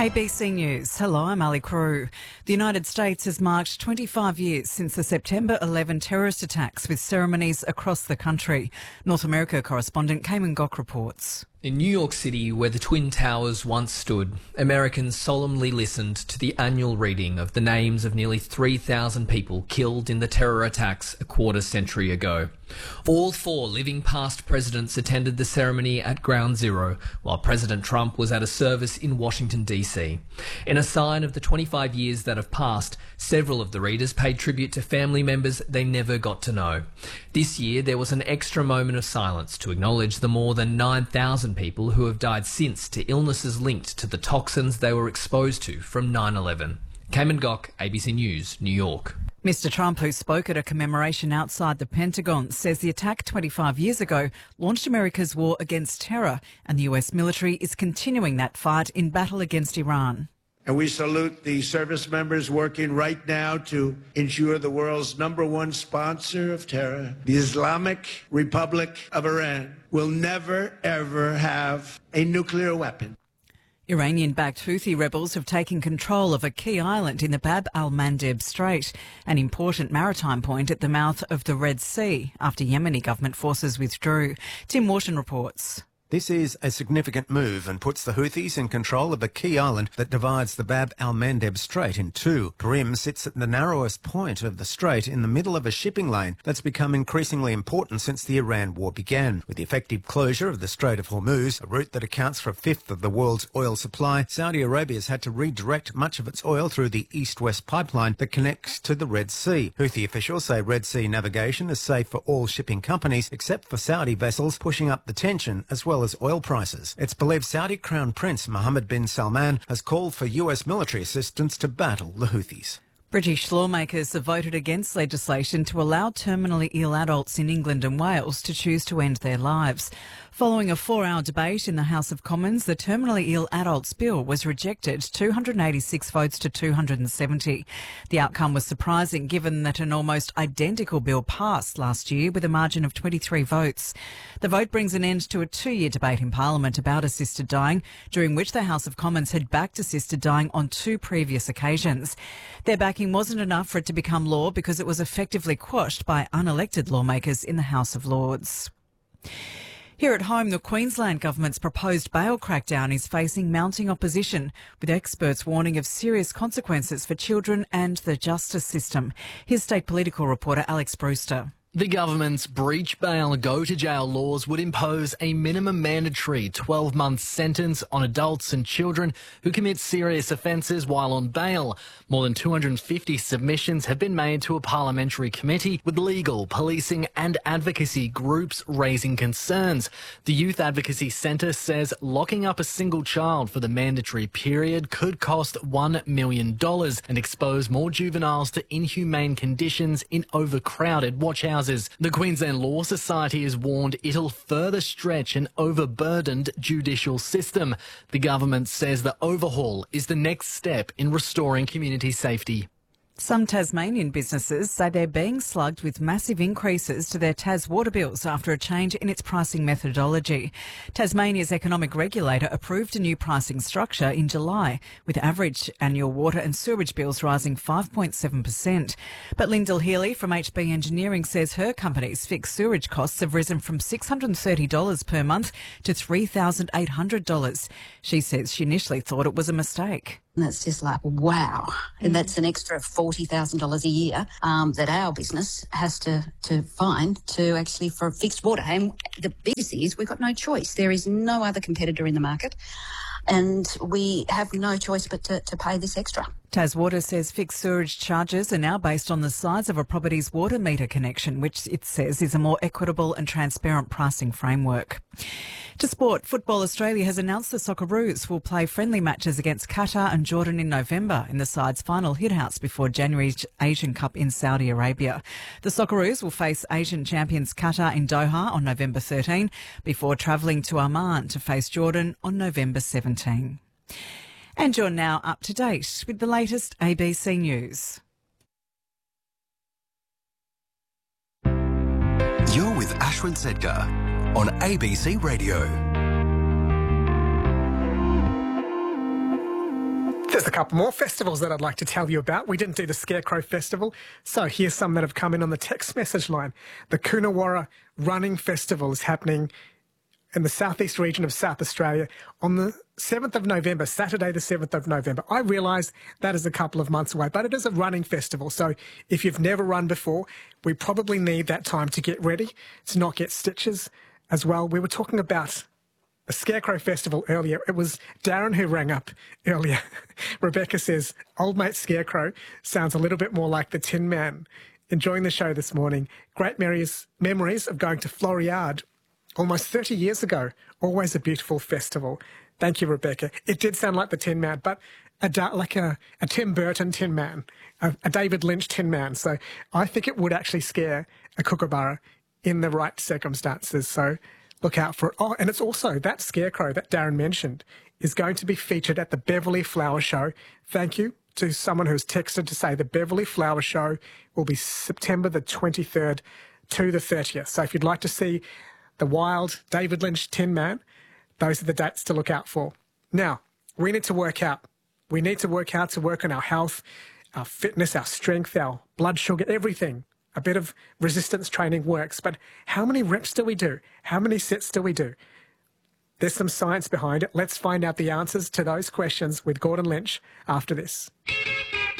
ABC News. Hello, I'm Ali Crew. The United States has marked 25 years since the September 11 terrorist attacks with ceremonies across the country. North America correspondent Cayman Gok reports. In New York City, where the Twin Towers once stood, Americans solemnly listened to the annual reading of the names of nearly 3,000 people killed in the terror attacks a quarter century ago. All four living past presidents attended the ceremony at Ground Zero, while President Trump was at a service in Washington, D.C. In a sign of the 25 years that have passed, several of the readers paid tribute to family members they never got to know. This year, there was an extra moment of silence to acknowledge the more than 9,000 people who have died since to illnesses linked to the toxins they were exposed to from 9/11. Cayman Gok, ABC News, New York. Mr. Trump, who spoke at a commemoration outside the Pentagon, says the attack 25 years ago launched America's war against terror, and the US military is continuing that fight in battle against Iran. And we salute the service members working right now to ensure the world's #1 sponsor of terror, the Islamic Republic of Iran, will never, ever have a nuclear weapon. Iranian-backed Houthi rebels have taken control of a key island in the Bab al-Mandeb Strait, an important maritime point at the mouth of the Red Sea, after Yemeni government forces withdrew. Tim Wharton reports. This is a significant move and puts the Houthis in control of a key island that divides the Bab al-Mandeb Strait in two. Tarim sits at the narrowest point of the strait in the middle of a shipping lane that's become increasingly important since the Iran war began. With the effective closure of the Strait of Hormuz, a route that accounts for a fifth of the world's oil supply, Saudi Arabia has had to redirect much of its oil through the east-west pipeline that connects to the Red Sea. Houthi officials say Red Sea navigation is safe for all shipping companies except for Saudi vessels, pushing up the tension as well as oil prices. It's believed Saudi Crown Prince Mohammed bin Salman has called for US military assistance to battle the Houthis. British lawmakers have voted against legislation to allow terminally ill adults in England and Wales to choose to end their lives. Following a 4-hour debate in the House of Commons, the Terminally Ill Adults Bill was rejected, 286 votes to 270. The outcome was surprising given that an almost identical bill passed last year with a margin of 23 votes. The vote brings an end to a 2-year debate in Parliament about assisted dying, during which the House of Commons had backed assisted dying on 2 previous occasions. Their backing wasn't enough for it to become law because it was effectively quashed by unelected lawmakers in the House of Lords. Here at home, the Queensland government's proposed bail crackdown is facing mounting opposition, with experts warning of serious consequences for children and the justice system. Here's state political reporter Alex Brewster. The government's breach bail go to jail laws would impose a minimum mandatory 12-month sentence on adults and children who commit serious offences while on bail. More than 250 submissions have been made to a parliamentary committee, with legal, policing and advocacy groups raising concerns. The Youth Advocacy Centre says locking up a single child for the mandatory period could cost $1 million and expose more juveniles to inhumane conditions in overcrowded watch houses. The Queensland Law Society has warned it'll further stretch an overburdened judicial system. The government says the overhaul is the next step in restoring community safety. Some Tasmanian businesses say they're being slugged with massive increases to their Tas water bills after a change in its pricing methodology. Tasmania's economic regulator approved a new pricing structure in July, with average annual water and sewage bills rising 5.7%. But Lyndall Healy from HB Engineering says her company's fixed sewage costs have risen from $630 per month to $3,800. She says she initially thought it was a mistake. And it's just like, wow. And that's an extra $40,000 a year that our business has to find to actually for fixed water. And the biggest thing is we've got no choice. There is no other competitor in the market, and we have no choice but to pay this extra. TasWater says fixed sewage charges are now based on the size of a property's water meter connection, which it says is a more equitable and transparent pricing framework. To sport, Football Australia has announced the Socceroos will play friendly matches against Qatar and Jordan in November in the side's final hitouts before January's Asian Cup in Saudi Arabia. The Socceroos will face Asian champions Qatar in Doha on November 13 before travelling to Amman to face Jordan on November 17. And you're now up to date with the latest ABC News. You're with Ashwin Sedgar on ABC Radio. There's a couple more festivals that I'd like to tell you about. We didn't do the Scarecrow Festival, so here's some that have come in on the text message line. The Coonawarra Running Festival is happening in the southeast region of South Australia on the 7th of November, Saturday the 7th of November. I realise that is a couple of months away, but it is a running festival. So if you've never run before, we probably need that time to get ready, to not get stitches as well. We were talking about the Scarecrow Festival earlier. It was Darren who rang up earlier. Rebecca says, old mate Scarecrow sounds a little bit more like the Tin Man. Enjoying the show this morning. Great memories of going to Floriade almost 30 years ago. Always a beautiful festival. Thank you, Rebecca. It did sound like the Tin Man, but like a Tim Burton Tin Man, a David Lynch Tin Man. So I think it would actually scare a kookaburra in the right circumstances. So look out for it. Oh, and it's also that Scarecrow that Darren mentioned is going to be featured at the Beverley Flower Show. Thank you to someone who's texted to say the Beverley Flower Show will be September the 23rd to the 30th. So if you'd like to see the wild David Lynch Tin Man, those are the dates to look out for. Now, we need to work out. We need to work out to work on our health, our fitness, our strength, our blood sugar, everything. A bit of resistance training works, but how many reps do we do? How many sets do we do? There's some science behind it. Let's find out the answers to those questions with Gordon Lynch after this.